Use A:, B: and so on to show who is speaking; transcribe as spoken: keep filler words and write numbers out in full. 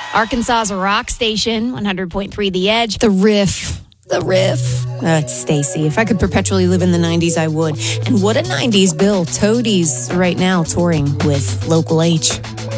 A: Arkansas's rock station, one hundred point three The Edge.
B: The riff. The riff. Uh, it's Stacy. If I could perpetually live in the nineties, I would. And what a nineties bill. Toadies right now touring with Local H.